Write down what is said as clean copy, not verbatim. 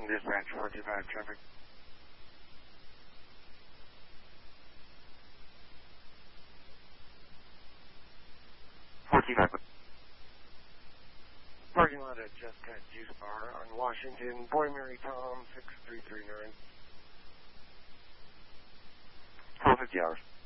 dispatch, 425 traffic. 425. Parking lot at Just Cut Juice Bar on Washington, Boy Mary Tom, 6339. 1250 hours.